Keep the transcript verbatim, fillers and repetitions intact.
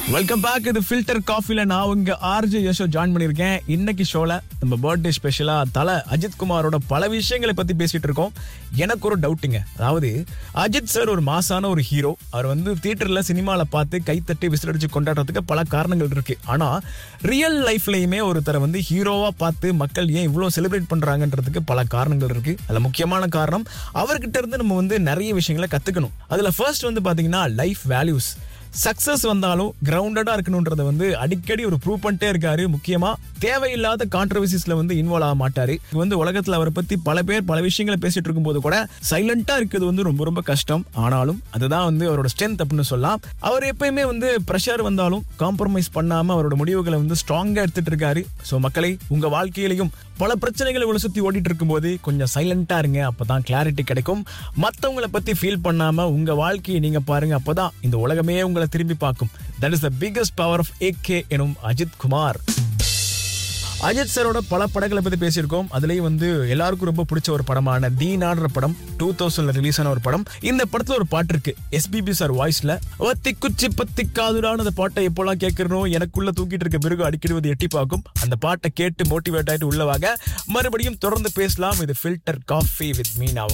Welcome back. இது filter காஃபில நான் உங்க ஆர்ஜே யஷோ ஜாயின் பண்ணிருக்கேன். இன்னைக்கு ஷோல நம்ம பர்த்டே ஸ்பெஷலா தல அஜித் குமாரோட பல விஷயங்களை பத்தி பேசிட்டு இருக்கோம். எனக்கு ஒரு டவுட்டுங்க. அதாவது அஜித் சார் ஒரு மாசான ஒரு ஹீரோ. அவர் வந்து தியேட்டர்ல சினிமால பார்த்து கைத்தட்டி விசிலடிச்சு கொண்டாடுறதுக்கு பல காரணங்கள் இருக்கு. ஆனா ரியல் லைஃப்லயுமே ஒருத்தரை வந்து ஹீரோவா பார்த்து மக்கள் ஏன் இவ்வளவு செலிப்ரேட் பண்றாங்கன்றதுக்கு பல காரணங்கள் இருக்கு. அதுல முக்கியமான காரணம் அவர்கிட்ட இருந்து நம்ம வந்து நிறைய விஷயங்களை கத்துக்கணும். அதுல ஃபர்ஸ்ட் வந்து பாத்தீங்கன்னா லைஃப் வேல்யூஸ். சக்சஸ் வந்தாலும் கிரவுண்டடா இருக்கணும்ன்றத வந்து அடிக்கடி ஒரு ப்ரூவ் பண்ணிட்டே இருக்காரு. முக்கியமா தேவையில்லாத கான்ட்ரவர்சிஸ்ல வந்து இன்வால்வ் ஆக மாட்டாரு. வந்து உலகத்துல அவரை பத்தி பல பேர் பல விஷயங்களை பேசிட்டு இருக்கும் போது கூட சைலண்டா இருக்கிறது வந்து ரொம்ப ரொம்ப கஷ்டம். ஆனாலும் அதுதான் வந்து அவரோட ஸ்ட்ரென்த் அப்படின்னு சொல்லலாம். அவர் எப்பயுமே வந்து பிரஷர் வந்தாலும் காம்ப்ரமைஸ் பண்ணாம அவரோட முடிவுகளை வந்து ஸ்ட்ராங்கா எடுத்துட்டு இருக்காரு. சோ மக்களை, உங்க வாழ்க்கையிலையும் பல பிரச்சனைகளை உங்களை சுத்தி ஓடிட்டு இருக்கும் போது கொஞ்சம் சைலண்டா இருங்க. அப்பதான் கிளாரிட்டி கிடைக்கும். மத்தவங்களை பத்தி ஃபீல் பண்ணாம உங்க வாழ்க்கையை நீங்க பாருங்க. அப்பதான் இந்த உலகமே உங்களை திரும்பி பார்க்கும். That is the biggest power of AK எனும் அஜித் குமார். அஜித் சாரோட பல படங்களை பத்தி பேசியிருக்கோம். அதுலயும் வந்து எல்லாருக்கும் ரொம்ப பிடிச்ச ஒரு படமான தீனான்ற படம் டூ தௌசண்ட்ல ரிலீஸ் ஆன ஒரு படம். இந்த படத்துல ஒரு பாட்டு இருக்கு எஸ்பிபி சார் வாய்ஸ்ல. ஒத்தி குச்சி பத்தி காதுடான அந்த பாட்டை எப்போலாம் கேட்கறோம் எனக்குள்ள தூக்கிட்டு இருக்க பிறகு அடிக்கடி எட்டி பார்க்கும். அந்த பாட்டை கேட்டு மோட்டிவேட் ஆயிட்டு உள்ளவாக மறுபடியும் தொடர்ந்து பேசலாம். இது ஃபில்டர் காஃபி வித் மீனா.